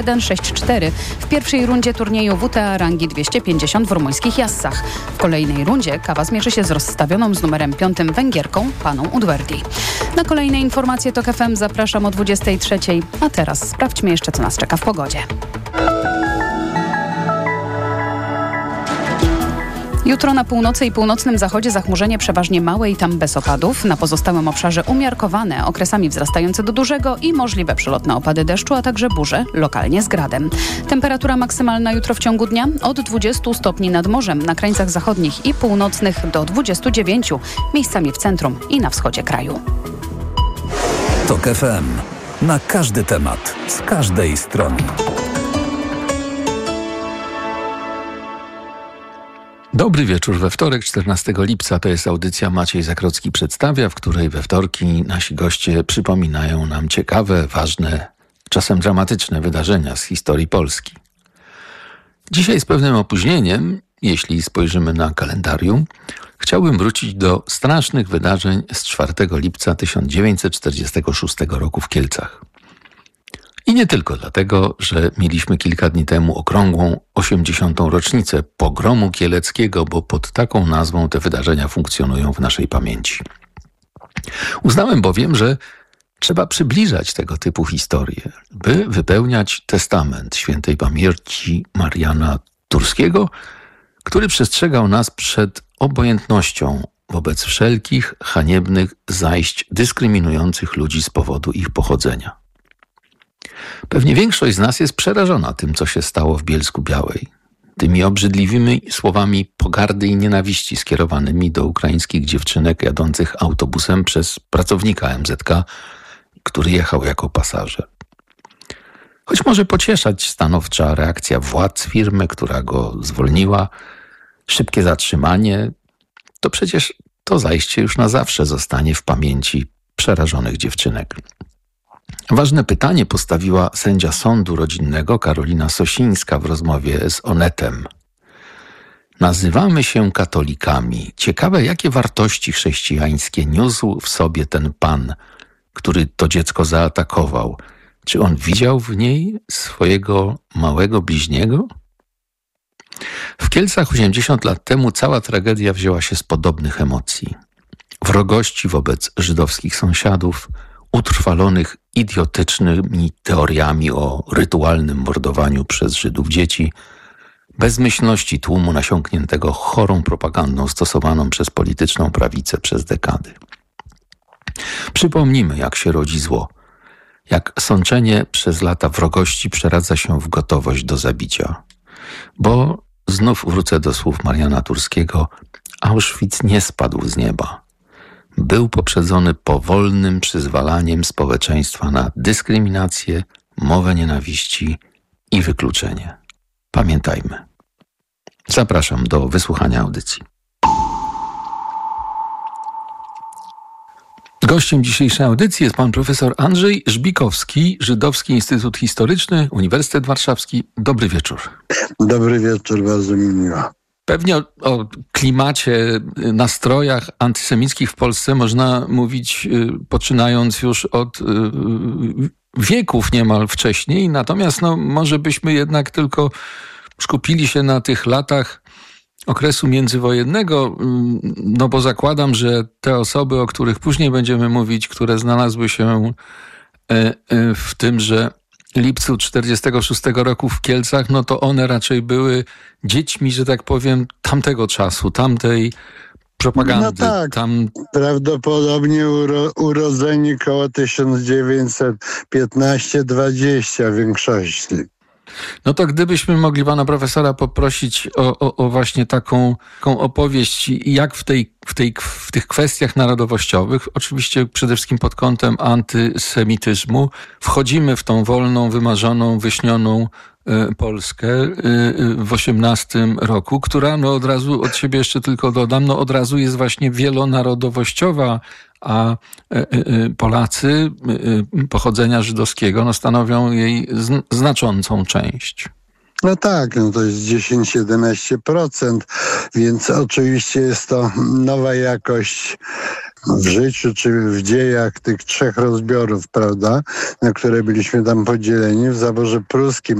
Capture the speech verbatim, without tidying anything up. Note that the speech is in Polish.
jeden sześć cztery w pierwszej rundzie turnieju W T A rangi dwieście pięćdziesiąt w rumuńskich Jassach. W kolejnej rundzie Kawa zmierzy się z rozstawioną z numerem piątym Węgierką Paną Udverdi. Na kolejne informacje TOK F M zapraszam o dwudziestej trzeciej, a teraz sprawdźmy jeszcze, co nas czeka w pogodzie. Jutro na północy i północnym zachodzie zachmurzenie przeważnie małe i tam bez opadów. Na pozostałym obszarze umiarkowane, okresami wzrastające do dużego i możliwe przelotne opady deszczu, a także burze, lokalnie z gradem. Temperatura maksymalna jutro w ciągu dnia od dwudziestu stopni nad morzem, na krańcach zachodnich i północnych do dwudziestu dziewięciu, miejscami w centrum i na wschodzie kraju. TOK F M. Na każdy temat, z każdej strony. Dobry wieczór we wtorek, czternastego lipca. To jest audycja Maciej Zakrocki przedstawia, w której we wtorki nasi goście przypominają nam ciekawe, ważne, czasem dramatyczne wydarzenia z historii Polski. Dzisiaj z pewnym opóźnieniem, jeśli spojrzymy na kalendarium, chciałbym wrócić do strasznych wydarzeń z czwartego lipca tysiąc dziewięćset czterdziestego szóstego roku w Kielcach. I nie tylko dlatego, że mieliśmy kilka dni temu okrągłą osiemdziesiątą rocznicę pogromu kieleckiego, bo pod taką nazwą te wydarzenia funkcjonują w naszej pamięci. Uznałem bowiem, że trzeba przybliżać tego typu historie, by wypełniać testament świętej pamięci Mariana Turskiego, który przestrzegał nas przed obojętnością wobec wszelkich haniebnych zajść dyskryminujących ludzi z powodu ich pochodzenia. Pewnie większość z nas jest przerażona tym, co się stało w Bielsku-Białej. Tymi obrzydliwymi słowami pogardy i nienawiści skierowanymi do ukraińskich dziewczynek jadących autobusem przez pracownika M Z K, który jechał jako pasażer. Choć może pocieszać stanowcza reakcja władz firmy, która go zwolniła, szybkie zatrzymanie, to przecież to zajście już na zawsze zostanie w pamięci przerażonych dziewczynek. Ważne pytanie postawiła sędzia sądu rodzinnego Karolina Sosińska w rozmowie z Onetem. Nazywamy się katolikami. Ciekawe, jakie wartości chrześcijańskie niósł w sobie ten pan, który to dziecko zaatakował. Czy on widział w niej swojego małego bliźniego? W Kielcach osiemdziesiąt lat temu cała tragedia wzięła się z podobnych emocji. Wrogości wobec żydowskich sąsiadów, utrwalonych idiotycznymi teoriami o rytualnym mordowaniu przez Żydów dzieci, bezmyślności tłumu nasiąkniętego chorą propagandą stosowaną przez polityczną prawicę przez dekady. Przypomnijmy, jak się rodzi zło, jak sączenie przez lata wrogości przeradza się w gotowość do zabicia. Bo znów wrócę do słów Mariana Turskiego, Auschwitz nie spadł z nieba. Był poprzedzony powolnym przyzwalaniem społeczeństwa na dyskryminację, mowę nienawiści i wykluczenie. Pamiętajmy. Zapraszam do wysłuchania audycji. Gościem dzisiejszej audycji jest pan profesor Andrzej Żbikowski, Żydowski Instytut Historyczny, Uniwersytet Warszawski. Dobry wieczór. Dobry wieczór, bardzo mi miło. Pewnie o, o klimacie, nastrojach antysemickich w Polsce można mówić y, poczynając już od y, wieków niemal wcześniej, natomiast no, może byśmy jednak tylko skupili się na tych latach okresu międzywojennego, y, no bo zakładam, że te osoby, o których później będziemy mówić, które znalazły się y, y, w tymże lipcu czterdziestego szóstego roku w Kielcach, no to one raczej były dziećmi, że tak powiem, tamtego czasu, tamtej propagandy. No tak, tam... prawdopodobnie uro, urodzeni koło tysiąc dziewięćset piętnaście dwadzieścia w większości. No to gdybyśmy mogli pana profesora poprosić o, o, o właśnie taką, taką opowieść, jak w, tej, w, tej, w tych kwestiach narodowościowych, oczywiście przede wszystkim pod kątem antysemityzmu, wchodzimy w tą wolną, wymarzoną, wyśnioną y, Polskę y, w osiemnastym roku, która no od razu od siebie jeszcze tylko dodam, no od razu jest właśnie wielonarodowościowa, a Polacy pochodzenia żydowskiego no stanowią jej znaczącą część. No tak, no to jest dziesięć do jedenastu procent, więc oczywiście jest to nowa jakość w życiu czy w dziejach tych trzech rozbiorów, prawda, na które byliśmy tam podzieleni. W zaborze pruskim